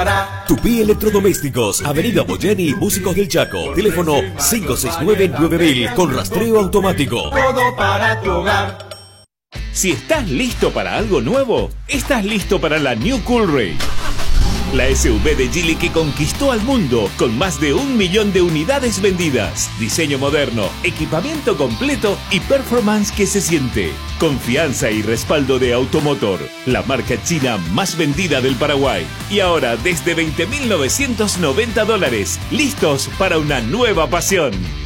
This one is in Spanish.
Tupí Electrodomésticos, Avenida Boyani, Músicos del Chaco. Teléfono 569-9000 con rastreo automático. Todo para tu hogar. Si estás listo para algo nuevo, estás listo para la New Coolray. La SUV de Geely que conquistó al mundo con más de 1 millón de unidades vendidas. Diseño moderno, equipamiento completo y performance que se siente. Confianza y respaldo de Automotor, la marca china más vendida del Paraguay. Y ahora desde $20.990, listos para una nueva pasión.